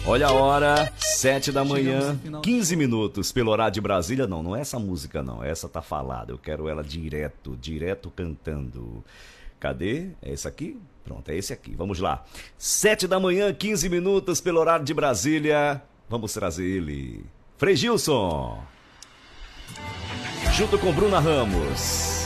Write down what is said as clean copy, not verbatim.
Olha a hora, 7 da manhã, 15 minutos pelo horário de Brasília. Não é essa música não, essa tá falada. Eu quero ela direto cantando. Cadê? É esse aqui? Pronto, é esse aqui. Vamos lá. 7 da manhã, 15 minutos pelo horário de Brasília. Vamos trazer ele. Frei Gilson. Junto com Bruna Ramos.